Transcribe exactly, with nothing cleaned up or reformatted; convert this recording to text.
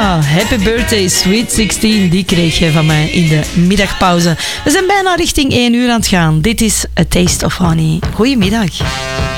Ja, Happy Birthday Sweet zestien, die kreeg je van mij in de middagpauze. We zijn bijna richting één uur aan het gaan. Dit is A Taste of Honey. Goedemiddag.